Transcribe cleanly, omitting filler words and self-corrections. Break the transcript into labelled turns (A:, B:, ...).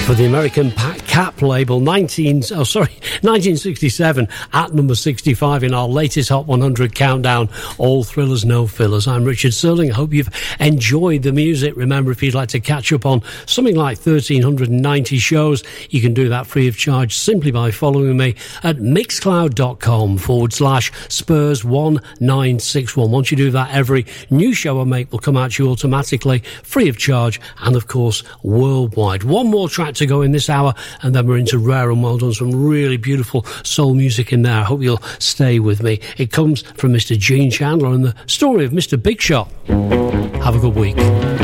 A: for the American Cap label, 1967 at number 65 in our latest Hot 100 countdown, all thrillers, no fillers. I'm Richard Sterling. I hope you've enjoyed the music. Remember, if you'd like to catch up on something like 1,390 shows, you can do that free of charge simply by following me at mixcloud.com/Spurs1961. Once you do that, every new show I make will come out to you automatically, free of charge, and of course worldwide. One more track to go in this hour, and then we're into Rare and Well Done. Some really beautiful soul music in there. I hope you'll stay with me. It comes from Mr. Gene Chandler and the story of Mr. Big Shot. Have a good week.